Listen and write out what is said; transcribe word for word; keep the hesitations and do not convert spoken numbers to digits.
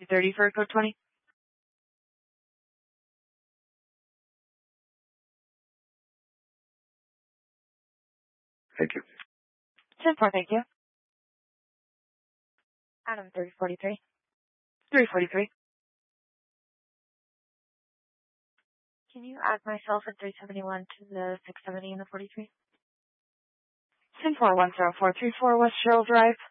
thirty for code twenty. Thank you. ten four, thank you. Adam, three forty-three. three forty-three. Can you add myself at three seventy-one to the six seventy and the forty-three? ten four one zero four three four West Gerald Drive.